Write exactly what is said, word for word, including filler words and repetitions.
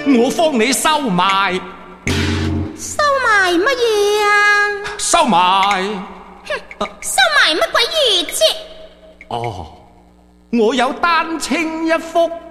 我幫你收埋。 收埋乜嘢啊？ 收埋？ 哼，收埋乜鬼嘢啫？ 哦，我有丹青一幅。